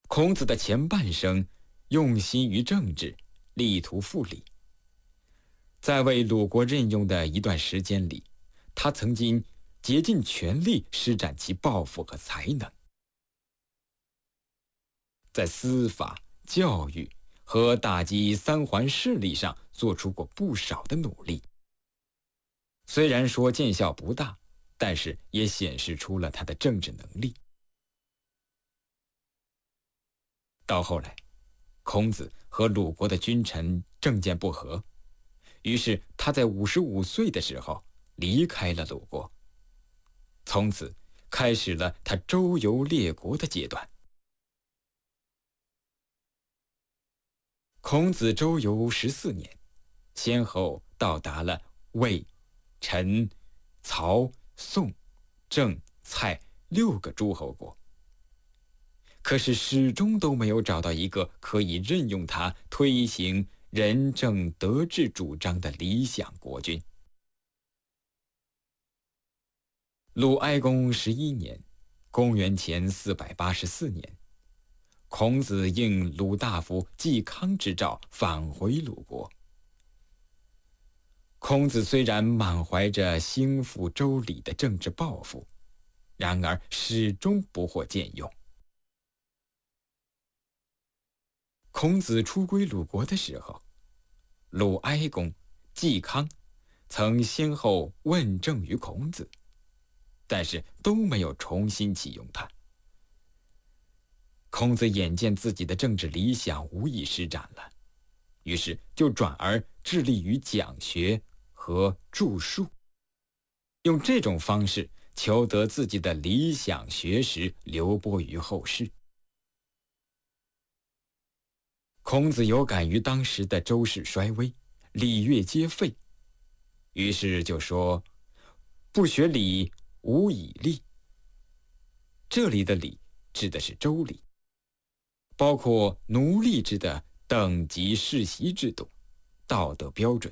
孔子的前半生用心于政治，力图复礼。在为鲁国任用的一段时间里，他曾经竭尽全力施展其抱负和才能，在司法、教育和打击三桓势力上做出过不少的努力。虽然说见效不大，但是也显示出了他的政治能力。到后来，孔子和鲁国的君臣政见不合，于是他在55岁的时候离开了鲁国，从此开始了他周游列国的阶段。孔子周游14年，先后到达了魏、陈、曹、宋、郑、蔡6个诸侯国，可是始终都没有找到一个可以任用他推行仁政德治主张的理想国君。鲁哀公11年，公元前484年，孔子应鲁大夫季康之召返回鲁国。孔子虽然满怀着兴复周礼的政治抱负，然而始终不获荐用。孔子出归鲁国的时候，鲁哀公、季康曾先后问政于孔子，但是都没有重新启用他。孔子眼见自己的政治理想无以施展了，于是就转而致力于讲学和著述，用这种方式求得自己的理想学识流播于后世。孔子有感于当时的周室衰微，礼乐皆废，于是就说：“不学礼，无以立。”这里的礼指的是周礼，包括奴隶制的等级世袭制度、道德标准。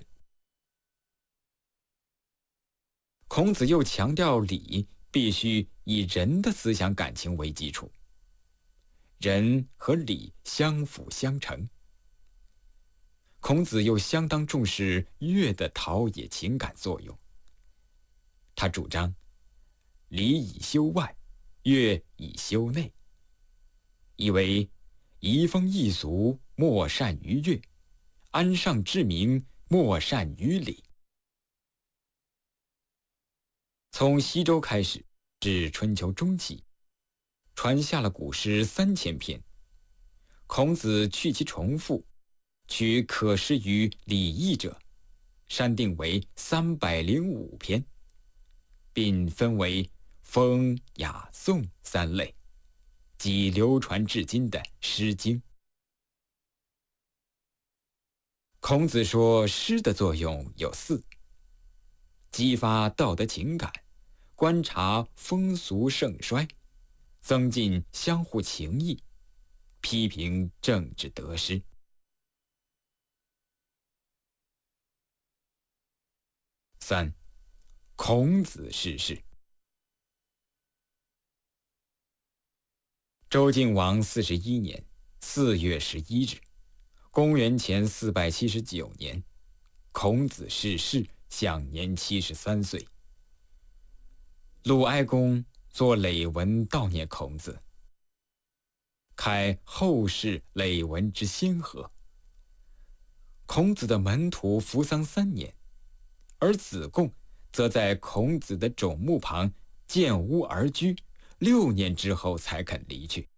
孔子又强调礼必须以人的思想感情为基础，人和礼相辅相成。孔子又相当重视乐的陶冶情感作用，他主张礼以修外，乐以修内，意为移风易俗，莫善于乐；安上治民，莫善于礼。从西周开始至春秋中期，传下了古诗3000篇。孔子去其重复，取可施于礼义者，删定为305篇，并分为风、雅、颂3类，即流传至今的《诗经》。孔子说，诗的作用有4：激发道德情感，观察风俗盛衰，增进相互情谊，批评政治得失。3. 孔子逝世。周敬王41年4月11日，公元前479年，孔子逝世，享年73岁。鲁哀公作累文悼念孔子，开后世累文之先河。孔子的门徒扶桑3年，而子贡则在孔子的冢墓旁建屋而居，6年之后才肯离去。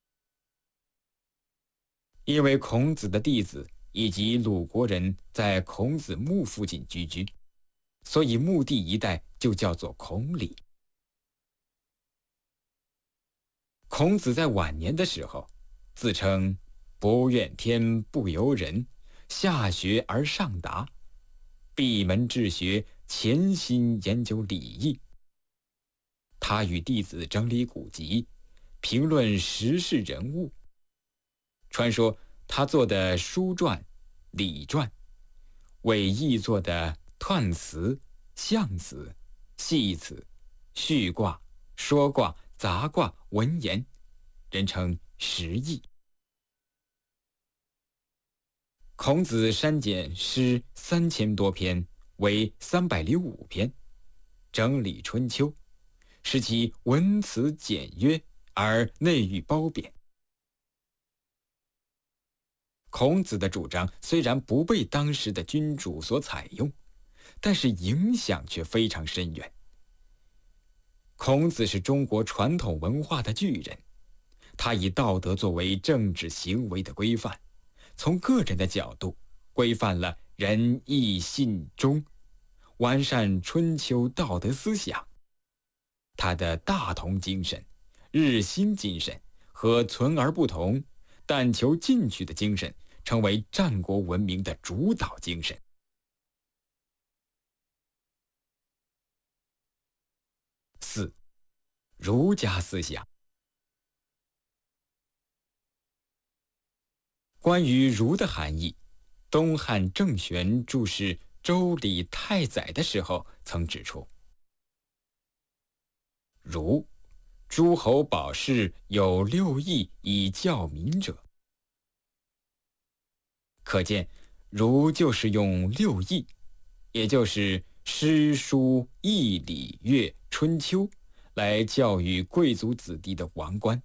因为孔子的弟子以及鲁国人在孔子墓附近聚居，所以墓地一带就叫做孔里。孔子在晚年的时候，自称不怨天不尤人，下学而上达，闭门治学，潜心研究礼义。他与弟子整理古籍，评论时事人物。传说他做的书传、礼传，为易做的彖辞、象辞、系辞、序卦、说卦、杂卦、文言，人称十义。 孔子删减诗3000多篇，为305篇，整理春秋，使其文辞简约而内寓褒贬。孔子的主张虽然不被当时的君主所采用，但是影响却非常深远。孔子是中国传统文化的巨人，他以道德作为政治行为的规范，从个人的角度规范了仁义信忠，完善春秋道德思想。他的大同精神、日新精神和存而不同、但求进取的精神，成为战国文明的主导精神。4. 儒家思想。关于儒的含义，东汉郑玄注释《周礼太宰》的时候曾指出：儒，诸侯保氏有6艺以教民者。可见，儒就是用6艺，也就是诗书易礼乐春秋，来教育贵族子弟的王冠。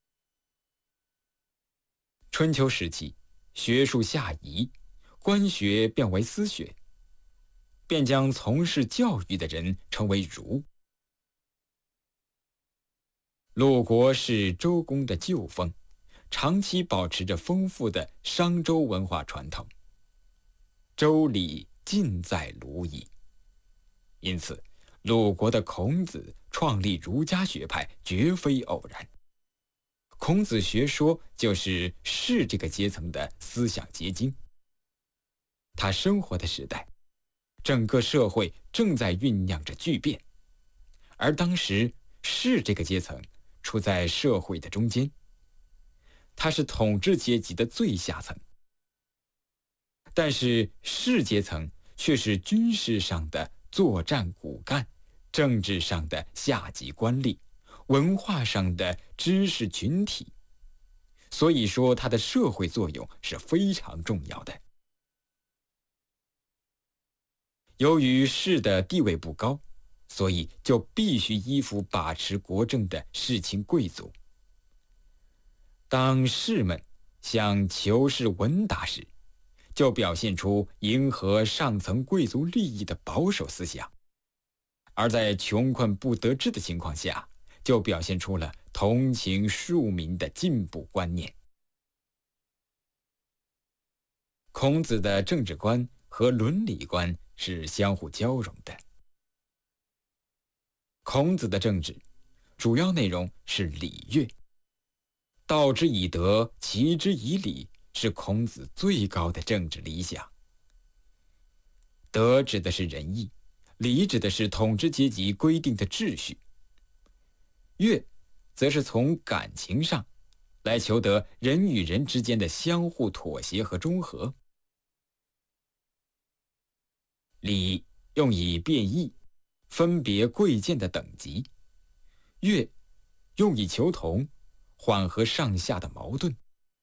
春秋时期，学术下移，官学变为私学，便将从事教育的人称为儒。鲁国是周公的旧风，长期保持着丰富的商周文化传统。周礼尽在鲁矣。因此，鲁国的孔子创立儒家学派绝非偶然。孔子学说就是士这个阶层的思想结晶。他生活的时代，整个社会正在酝酿着巨变，而当时士这个阶层处在社会的中间，它是统治阶级的最下层，但是士阶层却是军事上的作战骨干，政治上的下级官吏，文化上的知识群体，所以说它的社会作用是非常重要的。由于士的地位不高，所以就必须依附把持国政的世卿贵族。当士们想求是问答时，就表现出迎合上层贵族利益的保守思想；而在穷困不得志的情况下，就表现出了同情庶民的进步观念。孔子的政治观和伦理观是相互交融的。孔子的政治主要内容是礼乐，道之以德，齐之以礼，是孔子最高的政治理想。德指的是仁义，礼指的是统治阶级规定的秩序，乐则是从感情上来求得人与人之间的相互妥协和中和。礼用以辨义，分别贵贱的等级；乐用以求同，缓和上下的矛盾。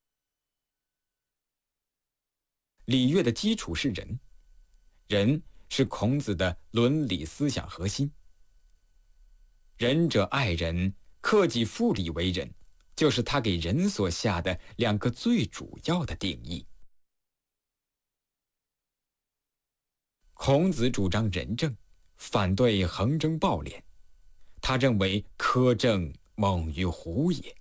礼乐的基础是仁，仁是孔子的伦理思想核心。仁者爱人，克己复礼为仁，就是他给人所下的2个最主要的定义。孔子主张仁政，反对横征暴敛，他认为苛政猛于虎也。《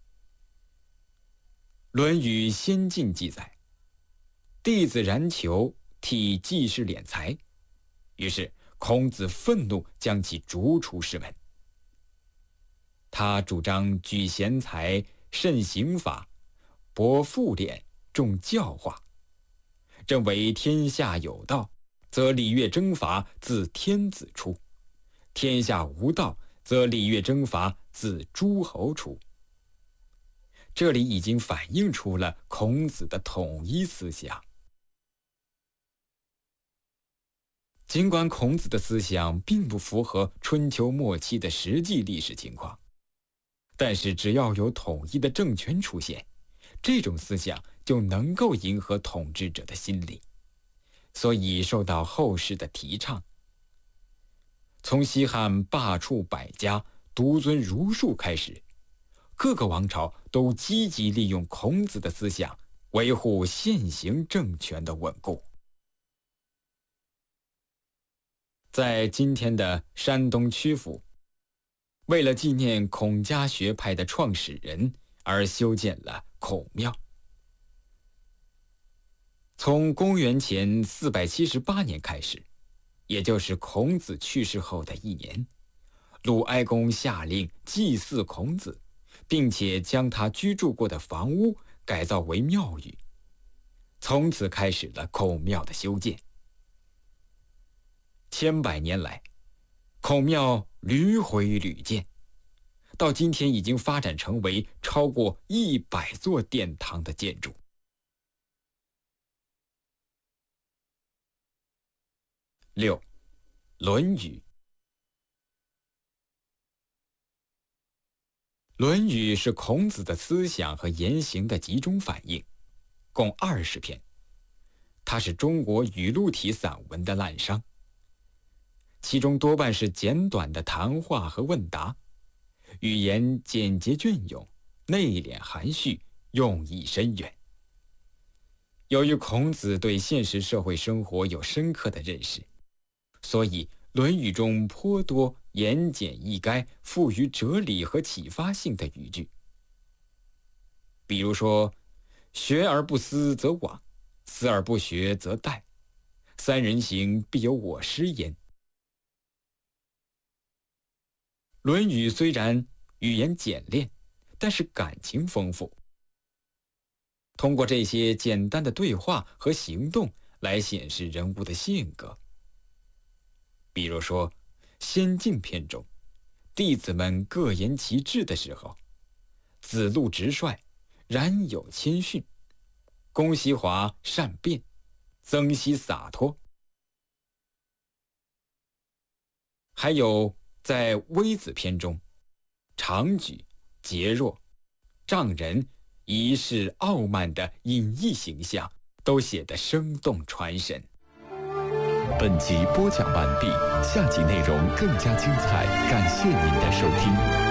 论语先进》记载，弟子冉求替季氏敛财，于是孔子愤怒，将其逐出师门。他主张举贤才，慎刑法，薄赋敛，重教化，认为天下有道，则礼乐征伐自天子出；天下无道，则礼乐征伐自诸侯出。这里已经反映出了孔子的统一思想。尽管孔子的思想并不符合春秋末期的实际历史情况，但是只要有统一的政权出现，这种思想就能够迎合统治者的心理，所以受到后世的提倡。从西汉罢黜百家、独尊儒术开始，各个王朝都积极利用孔子的思想，维护现行政权的稳固。在今天的山东曲阜，为了纪念孔家学派的创始人而修建了孔庙。从公元前478年开始，也就是孔子去世后的1年，鲁哀公下令祭祀孔子，并且将他居住过的房屋改造为庙宇，从此开始了孔庙的修建。千百年来，孔庙屡毁屡建，到今天已经发展成为超过100座殿堂的建筑。6. 论语。论语是孔子的思想和言行的集中反映，共20篇。它是中国语录体散文的滥觞，其中多半是简短的谈话和问答，语言简洁隽永，内敛含蓄，用意深远。由于孔子对现实社会生活有深刻的认识，所以《论语》中颇多言简意赅、富于哲理和启发性的语句。比如说，学而不思则罔，思而不学则殆，三人行，必有我师焉。《论语》虽然语言简练，但是感情丰富。通过这些简单的对话和行动来显示人物的性格。比如说，先进篇中，弟子们各言其志的时候，子路直率，冉有谦逊；公西华善辩，曾皙洒脱。还有在微子篇中，常举、节若、丈人、仪式傲慢的隐逸形象都写得生动传神。 本集播讲完毕，下集内容更加精彩，感谢您的收听。